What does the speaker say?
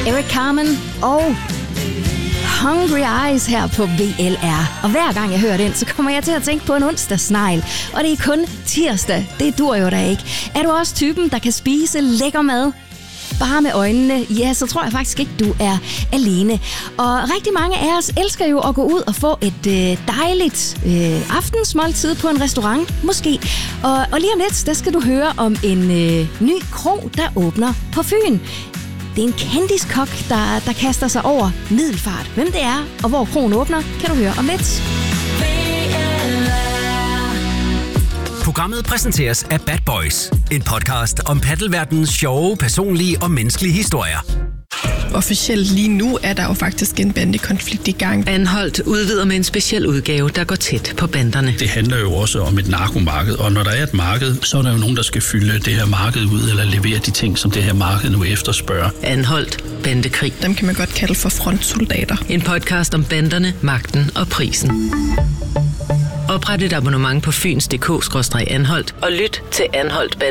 Eric Carmen og Hungry Eyes her på VLR. Og hver gang jeg hører den, så kommer jeg til at tænke på en onsdagsnegl. Og det er kun tirsdag. Det dur jo da ikke. Er du også typen, der kan spise lækker mad? Bare med øjnene, ja, så tror jeg faktisk ikke, du er alene. Og rigtig mange af os elsker jo at gå ud og få et dejligt aftensmåltid på en restaurant, måske. Og lige om lidt, der skal du høre om en ny krog, der åbner på Fyn. Det er en kendiskok, der kaster sig over Middelfart. Hvem det er, og hvor krogen åbner, kan du høre om lidt. Programmet præsenteres af Bad Boys. En podcast om paddelverdenens sjove, personlige og menneskelige historier. Officielt lige nu er der jo faktisk en bandekonflikt i gang. Anholdt udvider med en speciel udgave, der går tæt på banderne. Det handler jo også om et narkomarked, og når der er et marked, så er der jo nogen, der skal fylde det her marked ud, eller levere de ting, som det her marked nu efterspørger. Anholdt bandekrig. Dem kan man godt kalde for frontsoldater. En podcast om banderne, magten og prisen. Opret et abonnement på fyns.dk/anholdt og lyt til Anholdt Bande.